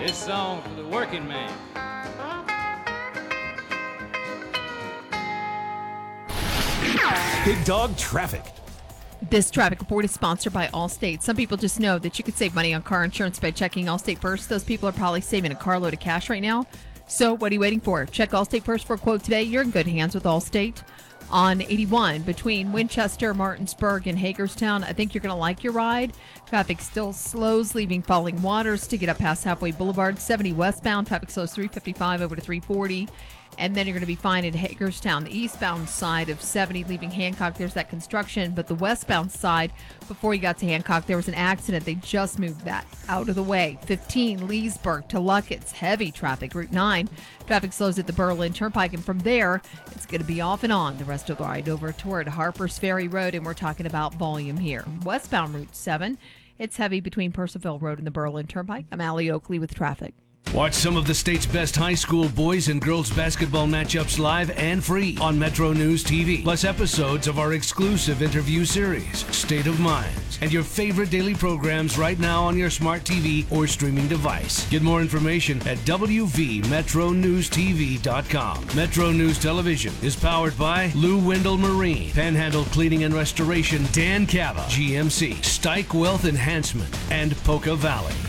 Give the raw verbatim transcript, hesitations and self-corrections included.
This song for the working man. Big Dog Traffic. This traffic report is sponsored by Allstate. Some people just know that you could save money on car insurance by checking Allstate first. Those people are probably saving a carload of cash right now. So what are you waiting for? Check Allstate first for a quote today. You're in good hands with Allstate. On eighty-one between Winchester, Martinsburg, and Hagerstown, I think you're going to like your ride. Traffic still slows, leaving Falling Waters to get up past Halfway Boulevard. seventy westbound, traffic slows three fifty-five over to three forty. And then you're going to be fine at Hagerstown, the eastbound side of seventy, leaving Hancock. There's that construction. But the westbound side, before you got to Hancock, there was an accident. They just moved that out of the way. fifteen, Leesburg to Luckett's. Heavy traffic. Route nine, traffic slows at the Berlin Turnpike. And from there, it's going to be off and on the rest of the ride over toward Harper's Ferry Road. And we're talking about volume here. Westbound Route seven, it's heavy between Percival Road and the Berlin Turnpike. I'm Allie Oakley with traffic. Watch some of the state's best high school boys and girls basketball matchups live and free on Metro News T V. Plus episodes of our exclusive interview series, State of Minds, and your favorite daily programs right now on your smart T V or streaming device. Get more information at w v metro news t v dot com. Metro News Television is powered by Lou Wendell Marine, Panhandle Cleaning and Restoration, Dan Cava, G M C, Stike Wealth Enhancement, and Poca Valley.